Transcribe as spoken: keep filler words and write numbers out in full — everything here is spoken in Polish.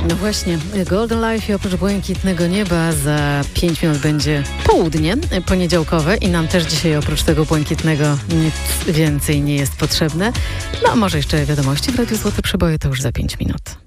No właśnie, Golden Life i oprócz błękitnego nieba za pięć minut będzie południe poniedziałkowe i nam też dzisiaj oprócz tego błękitnego nic więcej nie jest potrzebne. No a może jeszcze wiadomości w Radiu Złote Przeboje, to już za pięć minut.